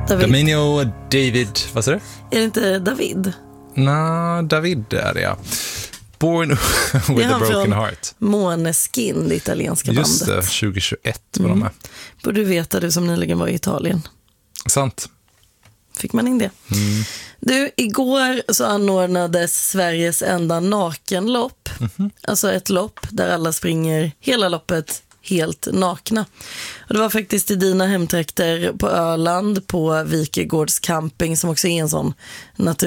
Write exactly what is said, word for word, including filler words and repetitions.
David. Daminio David, vad säger du? Är det inte David? Nej, David är det, ja. Born with a broken heart. Måneskin, det italienska bandet. Just det, tjugohundratjugoett var Mm. de med. Borde du veta, du som nyligen var i Italien. Sant. Fick man in det. Mm. Du, igår så anordnades Sveriges enda nakenlopp. Mm-hmm. Alltså ett lopp där alla springer hela loppet helt nakna. Och det var faktiskt i dina hemtrakter på Öland, på Vikegårds camping, som också är en sån natur